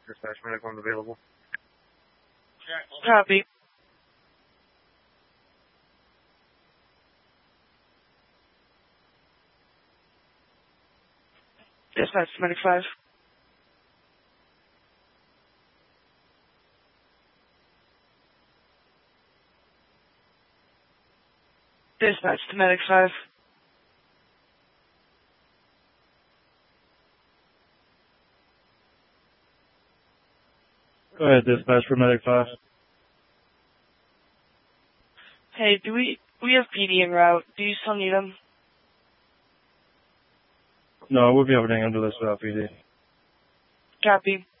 Dispatch medic one's available. Copy. Dispatch medic 5. Dispatch to medic 5. Go ahead, dispatch for medic 5. Hey, we have PD en route. Do you still need them? No, we'll be able to handle this without PD. Copy.